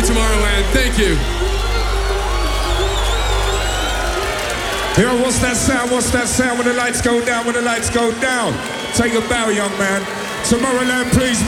Tomorrowland. Thank you. Yo, what's that sound? What's that sound when the lights go down? When the lights go down? Take a bow, young man. Tomorrowland, please.